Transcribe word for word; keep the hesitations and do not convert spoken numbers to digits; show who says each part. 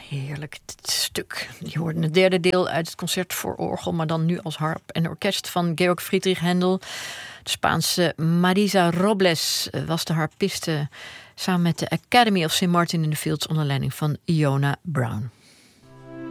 Speaker 1: heerlijk dit stuk. Je hoorde het derde deel uit het concert voor orgel, maar dan nu als harp en orkest van Georg Friedrich Händel. De Spaanse Marisa Robles was de harpiste samen met de Academy of Saint Martin in the Fields onder leiding van Iona Brown.